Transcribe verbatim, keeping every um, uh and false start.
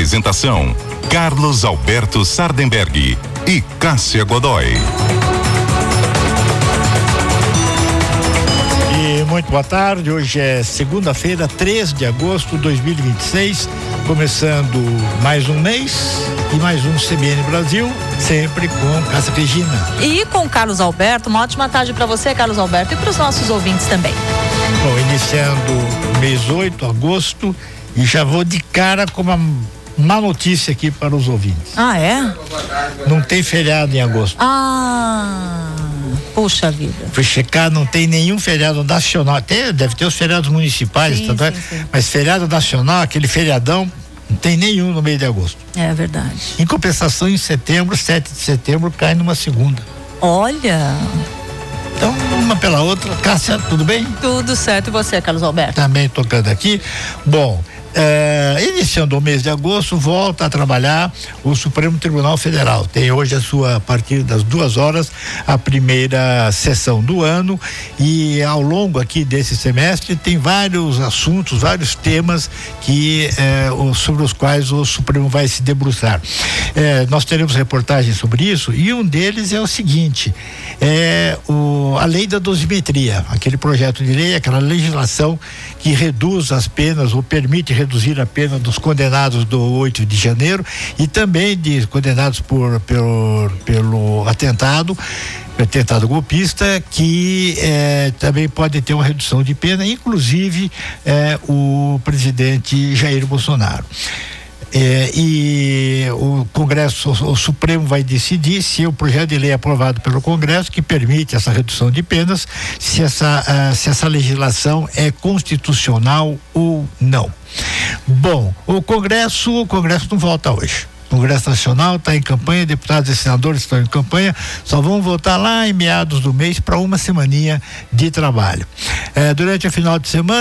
Apresentação: Carlos Alberto Sardenberg e Cássia Godoy. E muito boa tarde, hoje é segunda-feira, três de agosto de dois mil e vinte e seis, começando mais um mês e mais um C B N Brasil, sempre com Cássia Regina. E com Carlos Alberto. Uma ótima tarde para você, Carlos Alberto, e para os nossos ouvintes também. Bom, iniciando mês oito, agosto, e já vou de cara com uma má notícia aqui para os ouvintes. Ah, é? Não tem feriado em agosto. Ah, puxa vida. Fui checar, não tem nenhum feriado nacional. Até deve ter os feriados municipais, sim, tanto é, sim, sim. Mas feriado nacional, aquele feriadão, não tem nenhum no mês de agosto. É verdade. Em compensação, em setembro, sete de setembro, cai numa segunda. Olha. Então, uma pela outra. Cássia, tudo bem? Tudo certo. E você, Carlos Alberto? Também tocando aqui. Bom, é, iniciando o mês de agosto, volta a trabalhar o Supremo Tribunal Federal. Tem hoje a sua, a partir das duas horas, a primeira sessão do ano, e ao longo aqui desse semestre tem vários assuntos, vários temas que é, o, sobre os quais o Supremo vai se debruçar. É, nós teremos reportagens sobre isso, e um deles é o seguinte: é o, a lei da dosimetria, aquele projeto de lei, aquela legislação que reduz as penas ou permite reduzir a pena dos condenados do oito de janeiro e também de condenados por pelo, pelo atentado atentado golpista, que eh, também pode ter uma redução de pena, inclusive eh, o presidente Jair Bolsonaro. É, e o Congresso, o, o Supremo vai decidir se o projeto de lei é aprovado pelo Congresso, que permite essa redução de penas, se essa, uh, se essa legislação é constitucional ou não. Bom, o Congresso, o Congresso não volta hoje. O Congresso Nacional está em campanha, deputados e senadores estão em campanha, só vão votar lá em meados do mês para uma semaninha de trabalho. É, durante o final de semana,